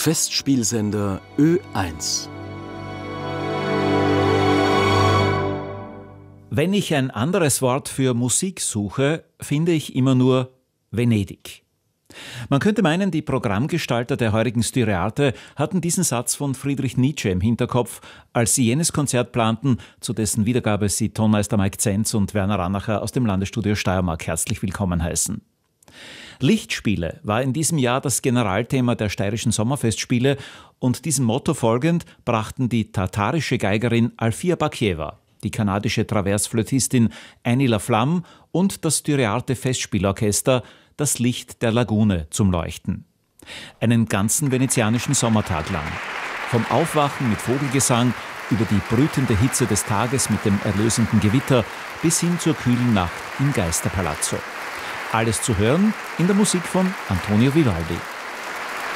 Festspielsender Ö1. Wenn ich ein anderes Wort für Musik suche, finde ich immer nur Venedig. Man könnte meinen, die Programmgestalter der heurigen Styriarte hatten diesen Satz von Friedrich Nietzsche im Hinterkopf, als sie jenes Konzert planten, zu dessen Wiedergabe sie Tonmeister Mike Zenz und Werner Ranacher aus dem Landesstudio Steiermark herzlich willkommen heißen. Lichtspiele war in diesem Jahr das Generalthema der steirischen Sommerfestspiele und diesem Motto folgend brachten die tatarische Geigerin Alfia Bakieva, die kanadische Traversflötistin Annie Laflamme und das Styriarte Festspielorchester das Licht der Lagune zum Leuchten. Einen ganzen venezianischen Sommertag lang. Vom Aufwachen mit Vogelgesang über die brütende Hitze des Tages mit dem erlösenden Gewitter bis hin zur kühlen Nacht im Geisterpalazzo. Alles zu hören in der Musik von Antonio Vivaldi.